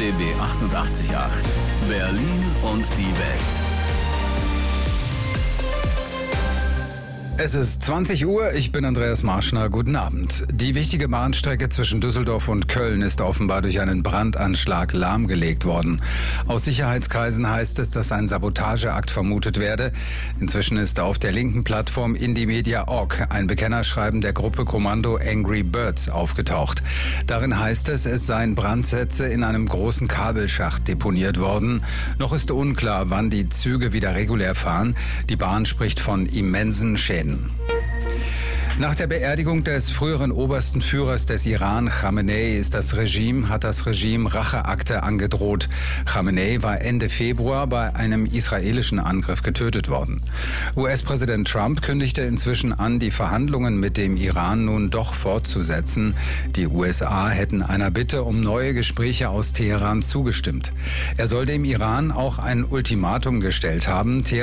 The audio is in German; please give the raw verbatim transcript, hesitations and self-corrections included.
D B achtundachtzig Komma acht. Berlin und die Welt. Es ist zwanzig Uhr, ich bin Andreas Marschner, guten Abend. Die wichtige Bahnstrecke zwischen Düsseldorf und Köln ist offenbar durch einen Brandanschlag lahmgelegt worden. Aus Sicherheitskreisen heißt es, dass ein Sabotageakt vermutet werde. Inzwischen ist auf der linken Plattform Indymedia Punkt org ein Bekennerschreiben der Gruppe Kommando Angry Birds aufgetaucht. Darin heißt es, es seien Brandsätze in einem großen Kabelschacht deponiert worden. Noch ist unklar, wann die Züge wieder regulär fahren. Die Bahn spricht von immensen Schäden. Nach der Beerdigung des früheren obersten Führers des Iran, Khamenei, ist das Regime, hat das Regime Racheakte angedroht. Khamenei war Ende Februar bei einem israelischen Angriff getötet worden. U S-Präsident Trump kündigte inzwischen an, die Verhandlungen mit dem Iran nun doch fortzusetzen. Die U S A hätten einer Bitte um neue Gespräche aus Teheran zugestimmt. Er soll dem Iran auch ein Ultimatum gestellt haben.